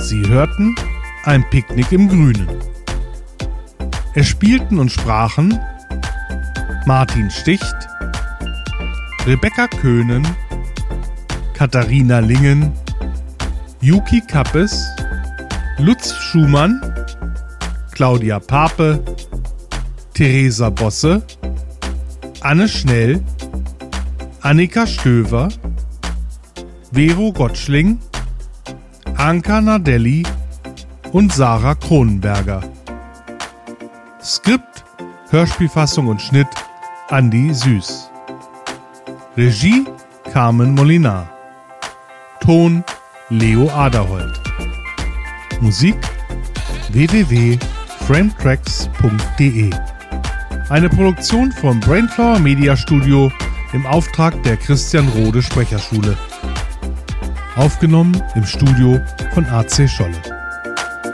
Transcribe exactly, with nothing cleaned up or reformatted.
Sie hörten Ein Picknick im Grünen. Es spielten und sprachen Martin Sticht, Rebecca Köhnen, Katharina Lingen, Yuki Kappes, Lutz Schumann, Claudia Pape, Theresa Bosse, Anne Schnell, Annika Stöver, Vero Gottschling, Anka Nadelli und Sarah Kronenberger. Skript, Hörspielfassung und Schnitt Andi Süß. Regie Carmen Molinar. Ton Leo Aderholt. Musik w w w punkt frametracks punkt de. Eine Produktion vom Brainflower Media Studio im Auftrag der Christian Rode Sprecherschule. Aufgenommen im Studio von A C Scholle.